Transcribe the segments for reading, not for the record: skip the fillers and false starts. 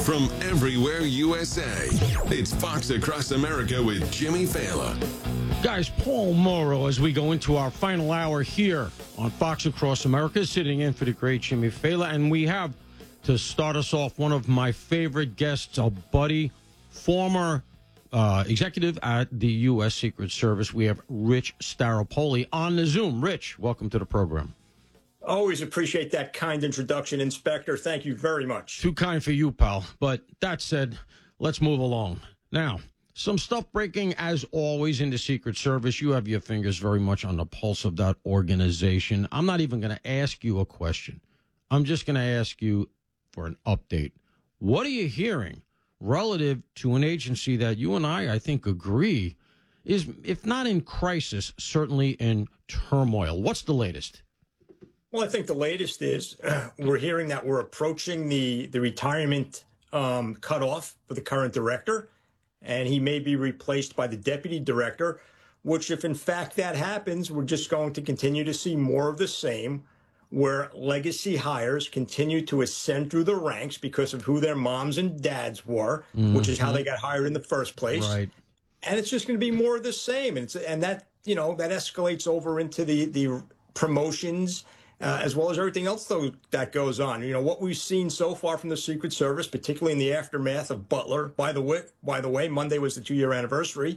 from everywhere USA. It's Fox Across America with Jimmy Fallon. Guys, Paul Morrow, as we go into our final hour here on Fox Across America, sitting in for the great Jimmy Fallon. And we have, to start us off, one of my favorite guests, a buddy, former executive at the U.S. Secret Service. We have Rich Staropoli on the Zoom. Rich, welcome to the program. Always appreciate that kind introduction, Inspector. Thank you very much. Too kind for you, pal. But that said, let's move along. Now, some stuff breaking, as always, in the Secret Service. You have your fingers very much on the pulse of that organization. I'm not even going to ask you a question. I'm just going to ask you for an update. What are you hearing relative to an agency that you and I think, agree is, if not in crisis, certainly in turmoil? What's the latest? Well, I think the latest is we're hearing that we're approaching the retirement cutoff for the current director, and he may be replaced by the deputy director, which, if in fact that happens, we're just going to continue to see more of the same, where legacy hires continue to ascend through the ranks because of who their moms and dads were, which is how they got hired in the first place. Right. And it's just going to be more of the same. And that, that escalates over into the promotions, as well as everything else, though, that goes on. What we've seen so far from the Secret Service, particularly in the aftermath of Butler, by the way, Monday was the 2-year anniversary.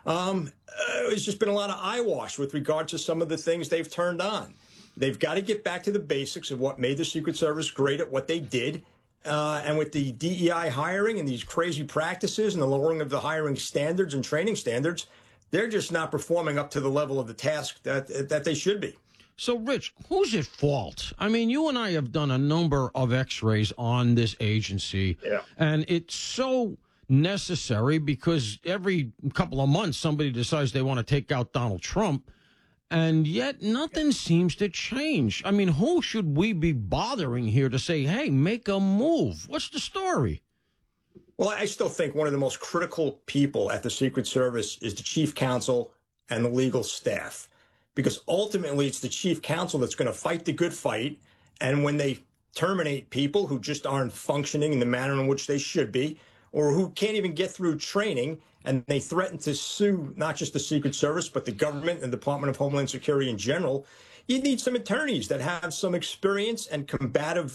It's just been a lot of eyewash with regard to some of the things they've turned on. They've got to get back to the basics of what made the Secret Service great at what they did. And with the DEI hiring and these crazy practices and the lowering of the hiring standards and training standards, they're just not performing up to the level of the task that they should be. So, Rich, who's at fault? I mean, you and I have done a number of x-rays on this agency, and it's so necessary because every couple of months somebody decides they want to take out Donald Trump, and yet nothing seems to change. I mean, who should we be bothering here to say, hey, make a move? What's the story? Well, I still think one of the most critical people at the Secret Service is the chief counsel and the legal staff. Because ultimately, it's the chief counsel that's going to fight the good fight. And when they terminate people who just aren't functioning in the manner in which they should be, or who can't even get through training, and they threaten to sue not just the Secret Service, but the government and the Department of Homeland Security in general, you need some attorneys that have some experience and combative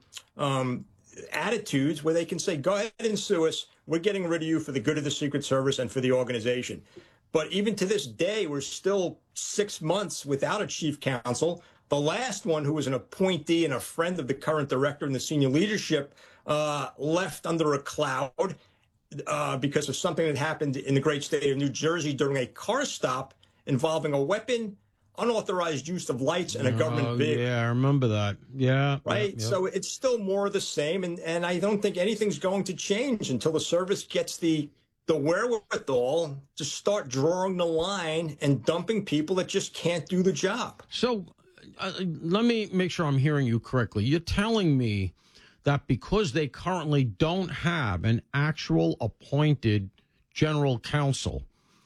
attitudes where they can say, go ahead and sue us. We're getting rid of you for the good of the Secret Service and for the organization. But even to this day, we're still 6 months without a chief counsel. The last one, who was an appointee and a friend of the current director and the senior leadership, left under a cloud because of something that happened in the great state of New Jersey during a car stop involving a weapon, unauthorized use of lights, and a government vehicle. Yeah, I remember that. Yeah. Right? Yeah. So it's still more of the same. And I don't think anything's going to change until the service gets the wherewithal to start drawing the line and dumping people that just can't do the job. So let me make sure I'm hearing you correctly. You're telling me that because they currently don't have an actual appointed general counsel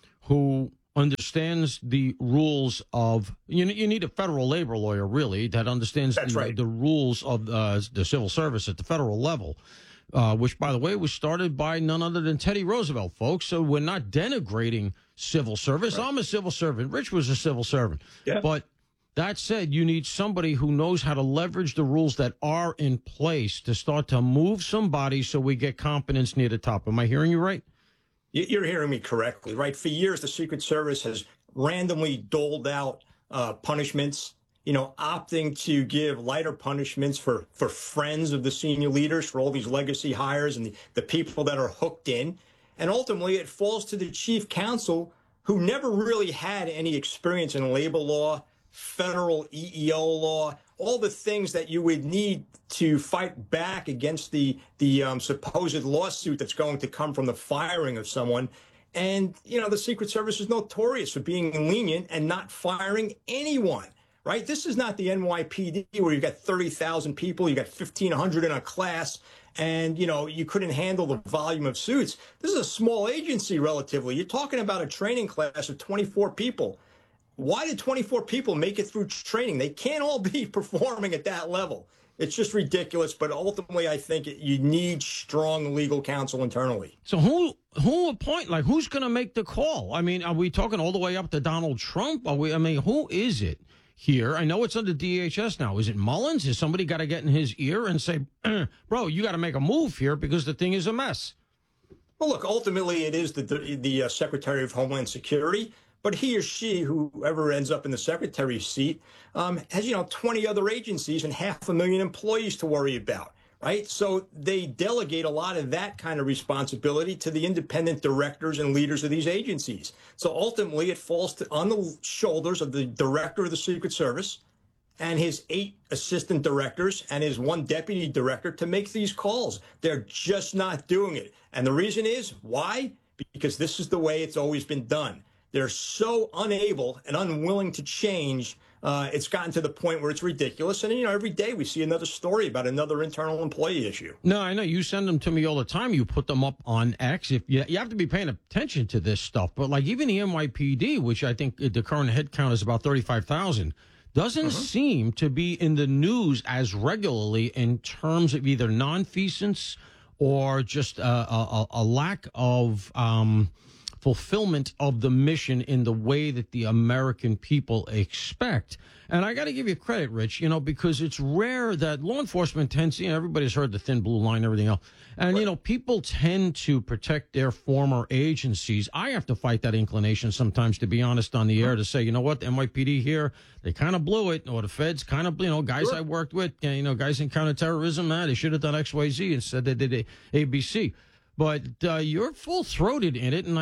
who understands the rules of, you need a federal labor lawyer, really, that understands the rules of the civil service at the federal level. Which, by the way, was started by none other than Teddy Roosevelt, folks. So we're not denigrating civil service. Right. I'm a civil servant. Rich was a civil servant. Yeah. But that said, you need somebody who knows how to leverage the rules that are in place to start to move somebody so we get competence near the top. Am I hearing you right? You're hearing me correctly, right? For years, the Secret Service has randomly doled out punishments, opting to give lighter punishments for friends of the senior leaders, for all these legacy hires and the people that are hooked in. And ultimately, it falls to the chief counsel, who never really had any experience in labor law, federal EEO law, all the things that you would need to fight back against the supposed lawsuit that's going to come from the firing of someone. And, the Secret Service is notorious for being lenient and not firing anyone. Right? This is not the NYPD where you've got 30,000 people, you got 1,500 in a class, and, you couldn't handle the volume of suits. This is a small agency relatively. You're talking about a training class of 24 people. Why did 24 people make it through training? They can't all be performing at that level. It's just ridiculous. But ultimately, I think you need strong legal counsel internally. So who's going to make the call? I mean, are we talking all the way up to Donald Trump? Who is it here? I know it's under DHS now. Is it Mullins? Is somebody got to get in his ear and say, bro, you got to make a move here because the thing is a mess? Well, look, ultimately, it is the Secretary of Homeland Security. But he or she, whoever ends up in the secretary's seat, has, 20 other agencies and 500,000 employees to worry about, right? So they delegate a lot of that kind of responsibility to the independent directors and leaders of these agencies. So ultimately, it falls on the shoulders of the director of the Secret Service and his 8 assistant directors and his 1 deputy director to make these calls. They're just not doing it. And the reason is, why? Because this is the way it's always been done. They're so unable and unwilling to change. It's gotten to the point where it's ridiculous. And, every day we see another story about another internal employee issue. No, I know. You send them to me all the time. You put them up on X. If you have to be paying attention to this stuff. But like even the NYPD, which I think the current head count is about 35,000, doesn't seem to be in the news as regularly in terms of either nonfeasance or just a lack of fulfillment of the mission in the way that the American people expect. And I got to give you credit, Rich, because it's rare that law enforcement tends, everybody's heard the thin blue line and everything else. And, people tend to protect their former agencies. I have to fight that inclination sometimes, to be honest, on the air to say, you know what, the NYPD here, they kind of blew it. Or the feds kind of, guys I worked with, guys in counterterrorism, they should have done X, Y, Z instead they did ABC. But you're full-throated in it, and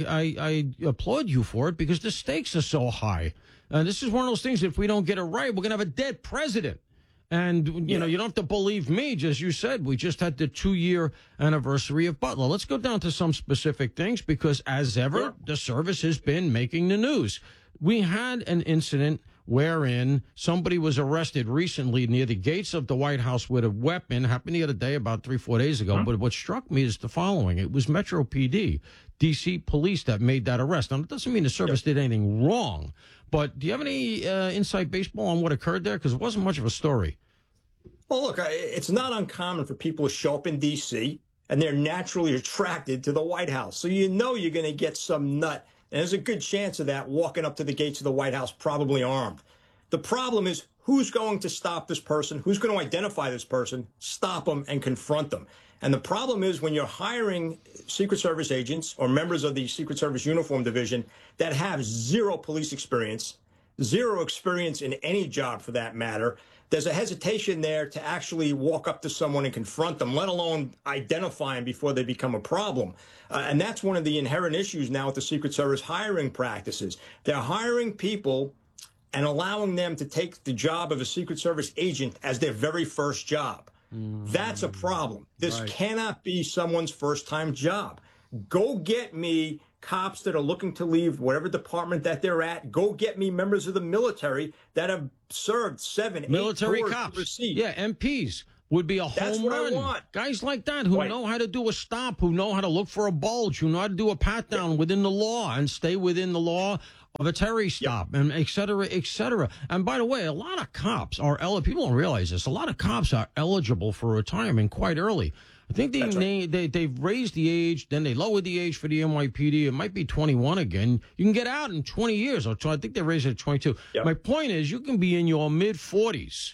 I applaud you for it because the stakes are so high. And this is one of those things, if we don't get it right, we're going to have a dead president. And, you don't have to believe me, just you said, we just had the 2-year anniversary of Butler. Let's go down to some specific things because, as ever, the service has been making the news. We had an incident wherein somebody was arrested recently near the gates of the White House with a weapon. Happened the other day, about 3-4 days ago. But what struck me is the following. It was Metro PD, D.C. police that made that arrest. Now, it doesn't mean the service did anything wrong. But do you have any inside baseball on what occurred there? Because it wasn't much of a story. Well, look, it's not uncommon for people to show up in D.C. and they're naturally attracted to the White House. So you're going to get some nut. And there's a good chance of that walking up to the gates of the White House, probably armed. The problem is who's going to stop this person? Who's going to identify this person, stop them, and confront them? And the problem is when you're hiring Secret Service agents or members of the Secret Service Uniform Division that have zero police experience, zero experience in any job for that matter, there's a hesitation there to actually walk up to someone and confront them, let alone identify them before they become a problem. And that's one of the inherent issues now with the Secret Service hiring practices. They're hiring people and allowing them to take the job of a Secret Service agent as their very first job. That's a problem. This cannot be someone's first-time job. Go get me cops that are looking to leave whatever department that they're at. Go get me members of the military that have served 7, 8 military tours cops. overseas. Yeah, MPs would be a That's home what run. I want. Guys like that who know how to do a stop, who know how to look for a bulge, who know how to do a pat down within the law and stay within the law of a Terry stop, and et cetera, et cetera. And by the way, a lot of cops are people don't realize this. A lot of cops are eligible for retirement quite early. I think they've raised the age, then they lowered the age for the NYPD. It might be 21 again. You can get out in 20 years. I think they raised it at 22. Yep. My point is you can be in your mid-40s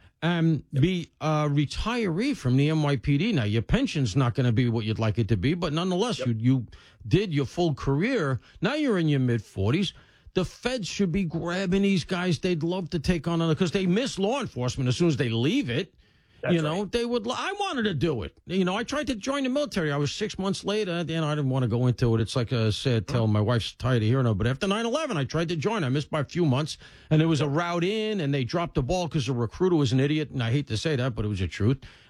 and be a retiree from the NYPD. Now, your pension's not going to be what you'd like it to be, but nonetheless, you did your full career. Now you're in your mid-40s. The feds should be grabbing these guys. They'd love to take on because they miss law enforcement as soon as they leave it. That's they would. I wanted to do it. I tried to join the military. I was 6 months later. I didn't want to go into it. It's like a sad tale. My wife's tired of hearing it. But after 9/11, I tried to join. I missed by a few months. And there was a route in, and they dropped the ball because the recruiter was an idiot. And I hate to say that, but it was the truth.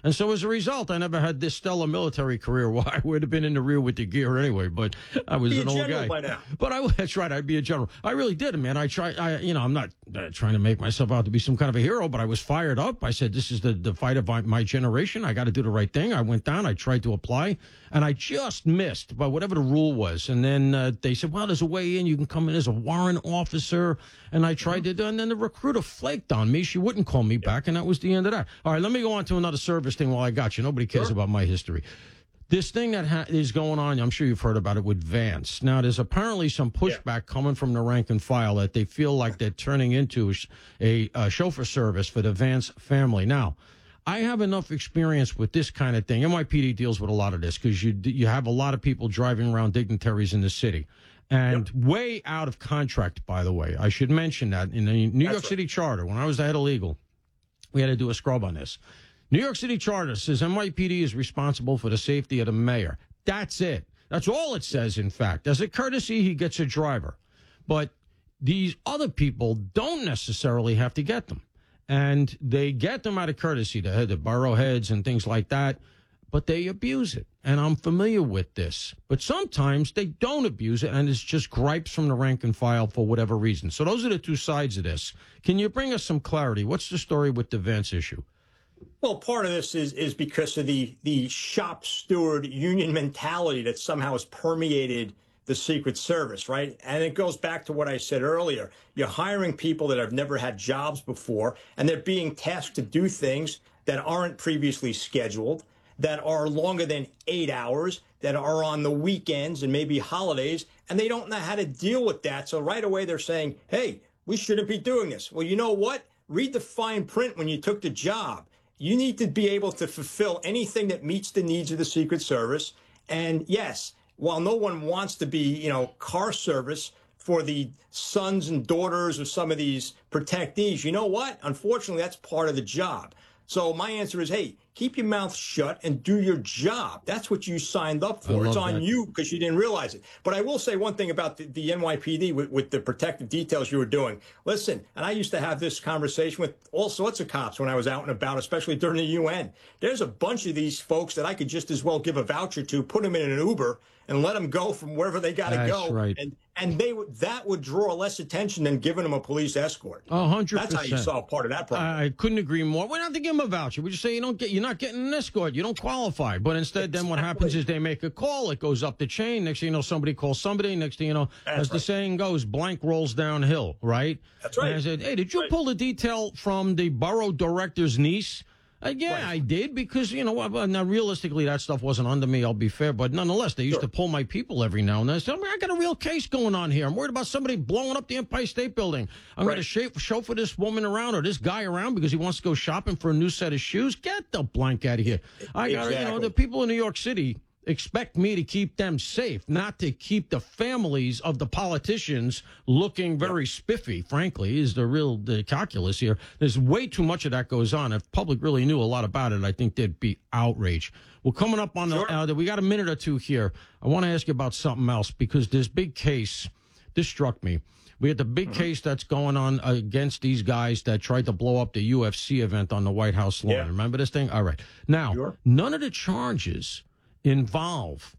And so as a result, I never had this stellar military career. Well, I would have been in the rear with the gear anyway, but I was an old guy. By now. But that's right, I'd be a general. I really did, man. I'm not trying to make myself out to be some kind of a hero, but I was fired up. I said, this is the fight of my generation. I got to do the right thing. I went down, I tried to apply, and I just missed by whatever the rule was. And then they said, well, there's a way in. You can come in as a warrant officer. And I tried to do, and then the recruiter flaked on me. She wouldn't call me back, and that was the end of that. All right, let me go on to another service thing while I got you. Nobody cares about my history. This thing that is going on, I'm sure you've heard about it with Vance. Now, there's apparently some pushback coming from the rank and file that they feel like they're turning into a chauffeur service for the Vance family. Now, I have enough experience with this kind of thing. NYPD deals with a lot of this because you have a lot of people driving around dignitaries in the city. And way out of contract, by the way. I should mention that in the New York City Charter, when I was the head of legal, we had to do a scrub on this. New York City Charter says NYPD is responsible for the safety of the mayor. That's it. That's all it says, in fact. As a courtesy, he gets a driver. But these other people don't necessarily have to get them. And they get them out of courtesy, the borough heads and things like that. But they abuse it, and I'm familiar with this. But sometimes they don't abuse it, and it's just gripes from the rank and file for whatever reason. So those are the two sides of this. Can you bring us some clarity? What's the story with the Vance issue? Well, part of this is because of the shop steward union mentality that somehow has permeated the Secret Service, right? And it goes back to what I said earlier. You're hiring people that have never had jobs before, and they're being tasked to do things that aren't previously scheduled, that are longer than 8 hours, that are on the weekends and maybe holidays, and they don't know how to deal with that. So right away they're saying, hey, we shouldn't be doing this. Well, you know what? Read the fine print when you took the job. You need to be able to fulfill anything that meets the needs of the Secret Service. And yes, while no one wants to be, car service for the sons and daughters of some of these protectees, you know what? Unfortunately, that's part of the job. So my answer is, hey, keep your mouth shut and do your job. That's what you signed up for. It's on you because you didn't realize it. But I will say one thing about the NYPD with the protective details you were doing. Listen, and I used to have this conversation with all sorts of cops when I was out and about, especially during the UN. There's a bunch of these folks that I could just as well give a voucher to, put them in an Uber, and let them go from wherever they got to go. Right. And that would draw less attention than giving them a police escort. 100%. That's how you solve part of that problem. I couldn't agree more. We don't have to give them a voucher. We just say you're not getting an escort. You don't qualify. But instead, then what happens is they make a call. It goes up the chain. Next thing you know, somebody calls somebody. Next thing you know, as the saying goes, blank rolls downhill. Right. That's right. And I said, hey, did you pull the detail from the borough director's niece? Yeah, I did, because, now realistically, that stuff wasn't under me, I'll be fair. But nonetheless, they used to pull my people every now and then. I said, I got a real case going on here. I'm worried about somebody blowing up the Empire State Building. I'm going to chauffeur this woman around or this guy around because he wants to go shopping for a new set of shoes. Get the blank out of here. I got the people in New York City expect me to keep them safe, not to keep the families of the politicians looking very spiffy, frankly, is the calculus here. There's way too much of that goes on. If public really knew a lot about it, I think there'd be outrage. Well, coming up on we got a minute or two here. I want to ask you about something else, because this big case, this struck me. We had the big case that's going on against these guys that tried to blow up the UFC event on the White House lawn. Yeah. Remember this thing? All right. Now, none of the charges involve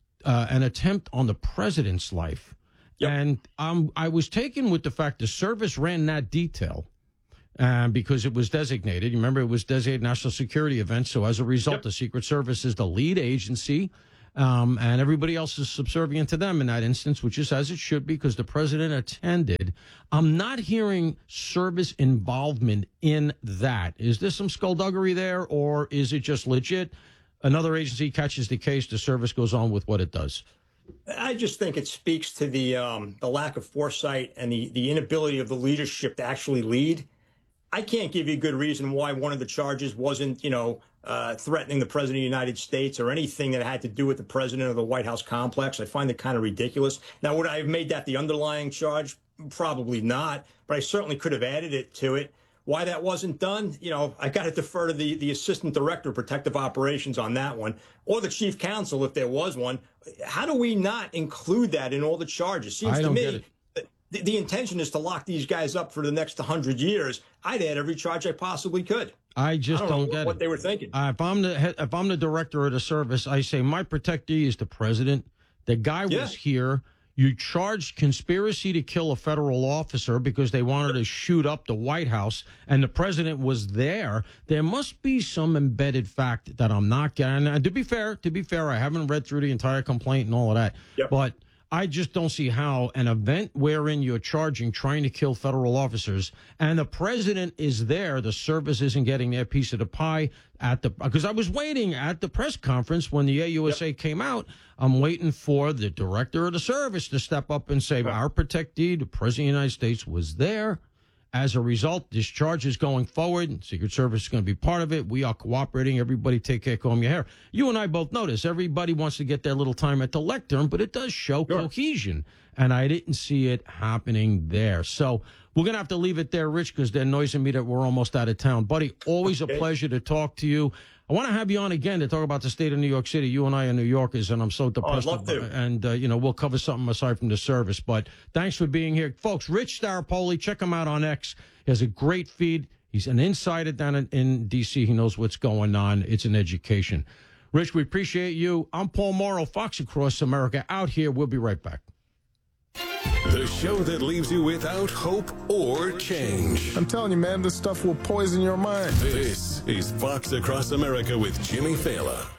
an attempt on the president's life. Yep. And I was taken with the fact the service ran that detail because it was designated. You remember, it was designated national security event. So as a result, the Secret Service is the lead agency, and everybody else is subservient to them in that instance, which is as it should be, because the president attended. I'm not hearing service involvement in that. Is there some skullduggery there, or is it just legit? Another agency catches the case, the service goes on with what it does. I just think it speaks to the lack of foresight and the inability of the leadership to actually lead. I can't give you a good reason why one of the charges wasn't, threatening the president of the United States or anything that had to do with the president of the White House complex. I find it kind of ridiculous. Now, would I have made that the underlying charge? Probably not, but I certainly could have added it to it. Why that wasn't done, I got to defer to the assistant director of protective operations on that one, or the chief counsel if there was one. How do we not include that in all the charges? Seems to me the intention is to lock these guys up for the next 100 years. I'd add every charge I possibly could. I just I don't know get what it. they were thinking. If I'm the director of the service, I say my protectee is the president. The guy was here. You charged conspiracy to kill a federal officer because they wanted to shoot up the White House, and the president was there. There must be some embedded fact that I'm not getting. And to be fair, I haven't read through the entire complaint and all of that. Yep. But I just don't see how an event wherein you're charging trying to kill federal officers and the president is there, the service isn't getting their piece of the pie because I was waiting at the press conference when the AUSA came out. I'm waiting for the director of the service to step up and say, our protectee, the president of the United States, was there. As a result, this charge is going forward. Secret Service is going to be part of it. We are cooperating. Everybody take care, comb your hair. You and I both notice everybody wants to get their little time at the lectern, but it does show cohesion. And I didn't see it happening there. So we're going to have to leave it there, Rich, because they're noising me that we're almost out of town. Buddy, always a pleasure to talk to you. I want to have you on again to talk about the state of New York City. You and I are New Yorkers, and I'm so depressed. I'd love to. And, we'll cover something aside from the service. But thanks for being here. Folks, Rich Staropoli, check him out on X. He has a great feed. He's an insider down in D.C. He knows what's going on. It's an education. Rich, we appreciate you. I'm Paul Morrow, Fox Across America, out here. We'll be right back. The show that leaves you without hope or change. I'm telling you, man, this stuff will poison your mind. This is Fox Across America with Jimmy Fallon.